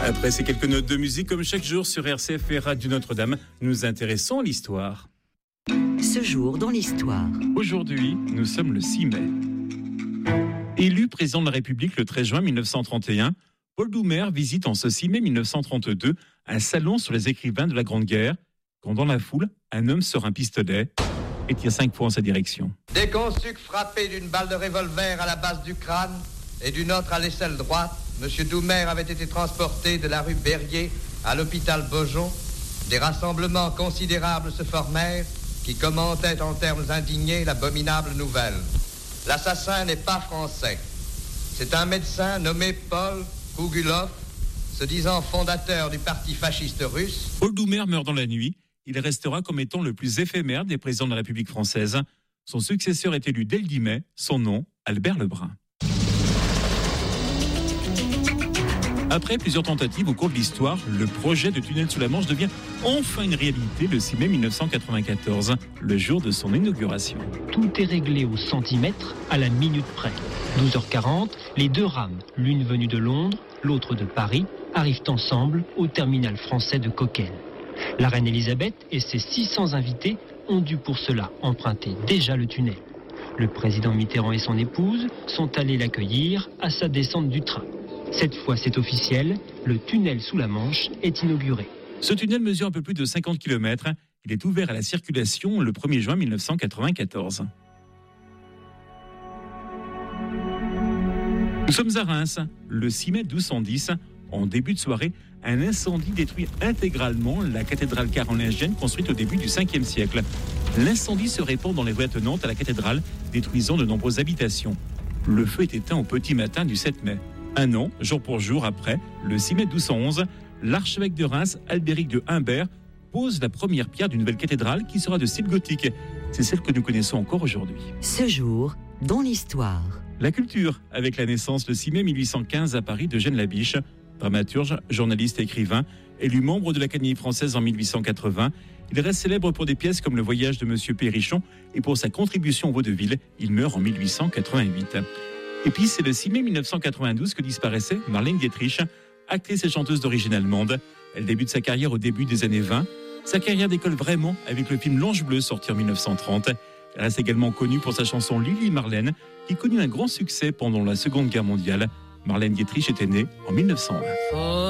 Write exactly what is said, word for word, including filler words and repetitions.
Après ces quelques notes de musique, comme chaque jour sur R C F et Radio Notre-Dame, nous nous intéressons à l'histoire. Ce jour dans l'histoire. Aujourd'hui, nous sommes le six mai. Élu président de la République le treize juin mille neuf cent trente et un, Paul Doumer visite en ce six mai mille neuf cent trente-deux un salon sur les écrivains de la Grande Guerre, quand dans la foule, un homme sort un pistolet et tire cinq fois en sa direction. Dès qu'on sut que frappé d'une balle de revolver à la base du crâne et d'une autre à l'aisselle droite, M. Doumer avait été transporté de la rue Berrier à l'hôpital Beaujon. Des rassemblements considérables se formèrent qui commentaient en termes indignés l'abominable nouvelle. L'assassin n'est pas français. C'est un médecin nommé Paul Kougulov, se disant fondateur du parti fasciste russe. Paul Doumer meurt dans la nuit. Il restera comme étant le plus éphémère des présidents de la République française. Son successeur est élu dès le dix mai. Son nom, Albert Lebrun. Après plusieurs tentatives au cours de l'histoire, le projet de tunnel sous la Manche devient enfin une réalité le six mai mille neuf cent quatre-vingt-quatorze, le jour de son inauguration. Tout est réglé au centimètre, à la minute près. douze heures quarante, les deux rames, l'une venue de Londres, l'autre de Paris, arrivent ensemble au terminal français de Cocquel. La reine Elisabeth et ses six cents invités ont dû pour cela emprunter déjà le tunnel. Le président Mitterrand et son épouse sont allés l'accueillir à sa descente du train. Cette fois, c'est officiel, le tunnel sous la Manche est inauguré. Ce tunnel mesure un peu plus de cinquante kilomètres. Il est ouvert à la circulation le premier juin mille neuf cent quatre-vingt-quatorze. Nous sommes à Reims, le six mai douze cent dix. En début de soirée, un incendie détruit intégralement la cathédrale carolingienne construite au début du cinquième siècle. L'incendie se répand dans les rues attenantes à la cathédrale, détruisant de nombreuses habitations. Le feu est éteint au petit matin du sept mai. Un an, jour pour jour après, le six mai douze cent onze, l'archevêque de Reims, Albéric de Humbert, pose la première pierre d'une nouvelle cathédrale qui sera de style gothique. C'est celle que nous connaissons encore aujourd'hui. Ce jour dans l'histoire. La culture, avec la naissance le six mai mille huit cent quinze à Paris d'Eugène Labiche, dramaturge, journaliste et écrivain, élu membre de l'Académie française en mille huit cent quatre-vingts. Il reste célèbre pour des pièces comme Le Voyage de Monsieur Perrichon et pour sa contribution au vaudeville. Il meurt en mille huit cent quatre-vingt-huit. Et puis, c'est le six mai mille neuf cent quatre-vingt-douze que disparaissait Marlène Dietrich, actrice et chanteuse d'origine allemande. Elle débute sa carrière au début des années vingt. Sa carrière décolle vraiment avec le film L'Ange bleu, sorti en mille neuf cent trente. Elle reste également connue pour sa chanson Lili Marlène, qui connut un grand succès pendant la Seconde Guerre mondiale. Marlène Dietrich était née en mille neuf cent vingt.